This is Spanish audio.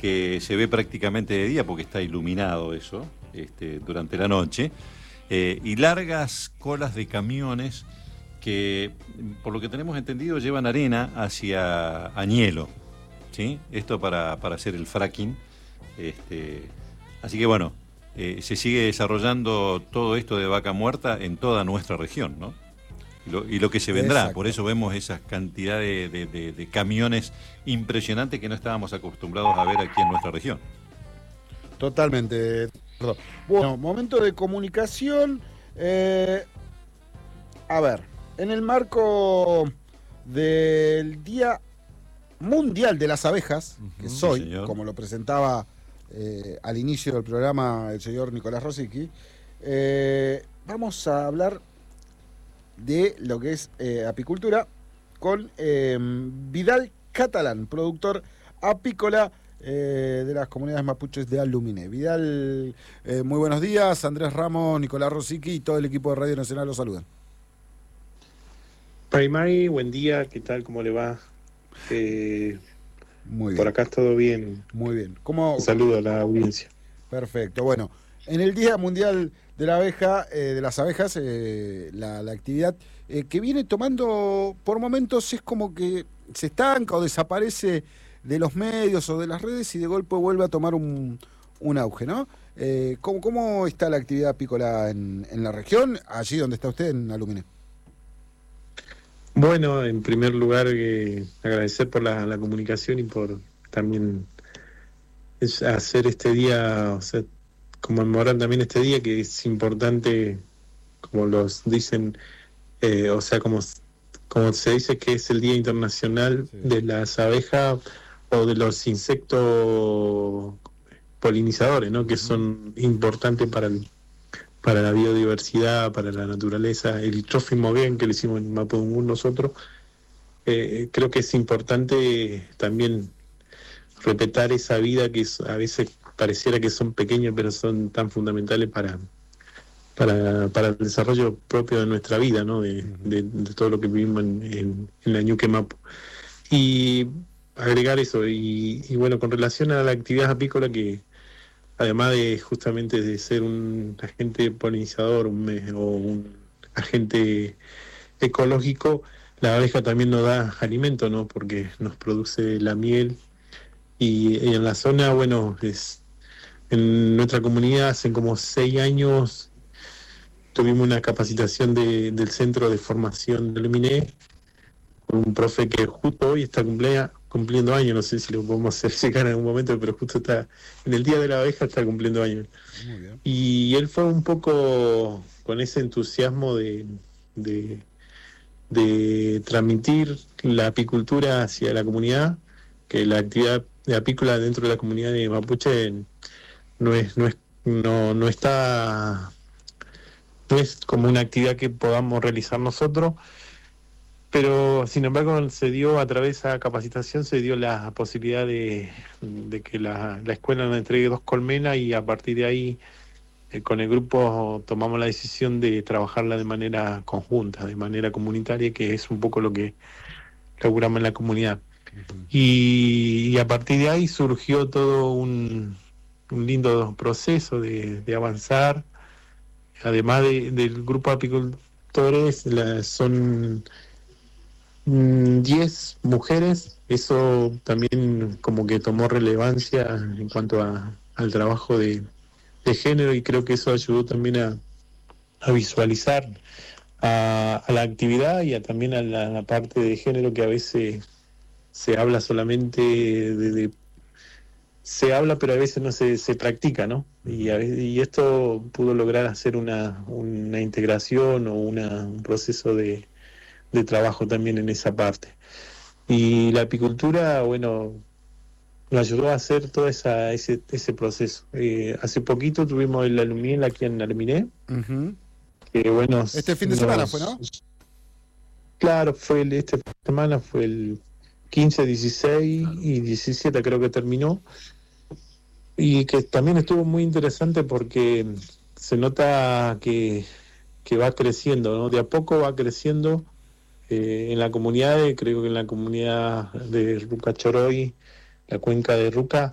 que se ve prácticamente de día porque está iluminado eso durante la noche, y largas colas de camiones que, por lo que tenemos entendido, llevan arena hacia Añelo, ¿sí? Esto para hacer el fracking. Así que bueno, se sigue desarrollando todo esto de vaca muerta en toda nuestra región, ¿no? Y lo que se vendrá. Exacto. Por eso vemos esas cantidades de camiones impresionantes que no estábamos acostumbrados a ver aquí en nuestra región. Totalmente. Bueno, momento de comunicación. A ver, en el marco del Día Mundial de las Abejas, que es hoy, sí, como lo presentaba al inicio del programa el señor Nicolás Rosicki, vamos a hablar de lo que es apicultura con Vidal Catalán, productor apícola de las comunidades mapuches de Aluminé. Vidal, muy buenos días. Andrés Ramos, Nicolás Rosicki y todo el equipo de Radio Nacional los saludan. Mari, buen día, ¿qué tal? ¿Cómo le va? Muy bien. Por acá todo bien. Muy bien. Un saludo a la audiencia. Perfecto. Bueno, en el Día Mundial de la Abeja, de las abejas, la actividad que viene tomando por momentos es como que se estanca o desaparece de los medios o de las redes y de golpe vuelve a tomar un auge, ¿no? ¿Cómo está la actividad apícola en la región, allí donde está usted, en Aluminé? Bueno, en primer lugar, agradecer por la comunicación y por también hacer este día, o sea, conmemorar también este día, que es importante, como los dicen, o sea, como se dice que es el Día Internacional de las Abejas o de los insectos polinizadores, ¿no? Que son importantes para la biodiversidad, para la naturaleza. El Trófimo Moguén, que le hicimos en Mapudungun nosotros, creo que es importante también respetar esa vida que a veces pareciera que son pequeñas, pero son tan fundamentales para el desarrollo propio de nuestra vida, ¿no? De todo lo que vivimos en la Ñuque Mapu. Y agregar eso, y bueno, con relación a la actividad apícola, que además de justamente de ser un agente polinizador o un agente ecológico, la abeja también nos da alimento, ¿no? Porque nos produce la miel, y en la zona, bueno, en nuestra comunidad hace como 6 años tuvimos una capacitación del Centro de Formación de Aluminé, con un profe que justo hoy está cumpliendo años, no sé si lo podemos hacer llegar en algún momento, pero justo está en el Día de la Abeja, está cumpliendo años. Muy bien. Y él fue un poco con ese entusiasmo de transmitir la apicultura hacia la comunidad, que la actividad de apícola dentro de la comunidad de mapuche no es como una actividad que podamos realizar nosotros, pero sin embargo se dio, a través de esa capacitación, se dio la posibilidad de que la escuela nos entregue 2 colmenas, y a partir de ahí con el grupo tomamos la decisión de trabajarla de manera conjunta, de manera comunitaria, que es un poco lo que laburamos en la comunidad. Y a partir de ahí surgió todo un lindo proceso de avanzar. Además del grupo de apicultores, son 10 mujeres. Eso también como que tomó relevancia en cuanto al trabajo de género, y creo que eso ayudó también a visualizar a la actividad y también a la parte de género, que a veces se habla solamente se habla, pero a veces no se practica, ¿no? Y esto pudo lograr hacer una integración o un proceso de trabajo también en esa parte. Y la apicultura, bueno, nos ayudó a hacer todo ese proceso. Hace poquito tuvimos el Aluminé aquí en Aluminé, que bueno... Este fin de semana fue, ¿no? Claro, esta semana fue el 15, 16 y 17 creo que terminó, y que también estuvo muy interesante porque se nota que va creciendo, ¿no? De a poco va creciendo en la comunidad, creo que en la comunidad de Ruca Choroy, la cuenca de Ruca,